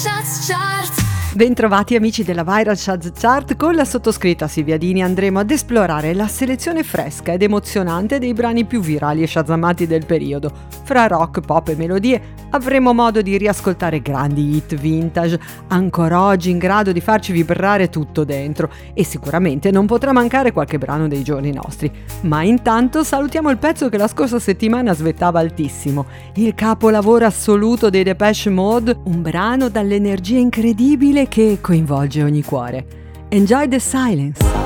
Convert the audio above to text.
Charts Chart. Bentrovati amici della Viral Charts Chart, con la sottoscritta Silvia Dini andremo ad esplorare la selezione fresca ed emozionante dei brani più virali e shazzamati del periodo. Fra rock, pop e melodie avremo modo di riascoltare grandi hit vintage, ancora oggi in grado di farci vibrare tutto dentro, e sicuramente non potrà mancare qualche brano dei giorni nostri. Ma intanto salutiamo il pezzo che la scorsa settimana svettava altissimo, il capolavoro assoluto dei Depeche Mode, un brano dall'energia incredibile che coinvolge ogni cuore. Enjoy the silence.